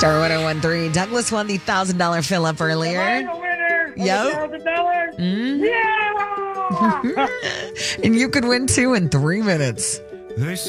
Star 1013. Douglas won the $1,000 fill up earlier. Am I the winner? Yep. $1,000? Yeah! And you could win 2 in 3 minutes. They say